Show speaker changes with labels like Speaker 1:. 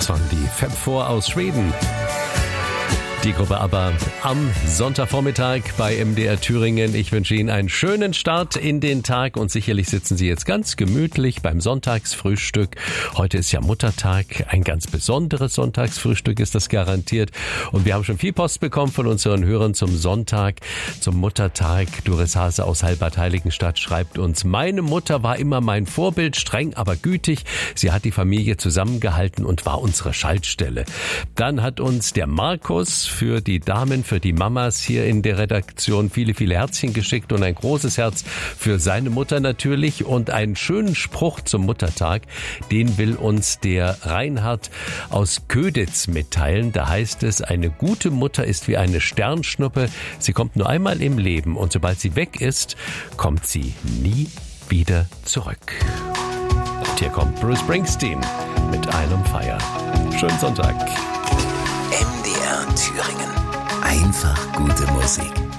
Speaker 1: Das waren die Fab Four aus Schweden. Die Gruppe aber am Sonntagvormittag bei MDR Thüringen. Ich wünsche Ihnen einen schönen Start in den Tag und sicherlich sitzen Sie jetzt ganz gemütlich beim Sonntagsfrühstück. Heute ist ja Muttertag, ein ganz besonderes Sonntagsfrühstück ist das garantiert. Und wir haben schon viel Post bekommen von unseren Hörern zum Sonntag, zum Muttertag. Doris Hase aus Halbert-Heiligenstadt schreibt uns: Meine Mutter war immer mein Vorbild, streng, aber gütig. Sie hat die Familie zusammengehalten und war unsere Schaltstelle. Dann hat uns der Markus für die Damen, für die Mamas hier in der Redaktion viele, viele Herzchen geschickt und ein großes Herz für seine Mutter natürlich und einen schönen Spruch zum Muttertag, den will uns der Reinhard aus Köditz mitteilen. Da heißt es: Eine gute Mutter ist wie eine Sternschnuppe, sie kommt nur einmal im Leben und sobald sie weg ist, kommt sie nie wieder zurück. Und hier kommt Bruce Springsteen mit Isle on Fire. Schönen Sonntag.
Speaker 2: MDR Thüringen. Einfach gute Musik.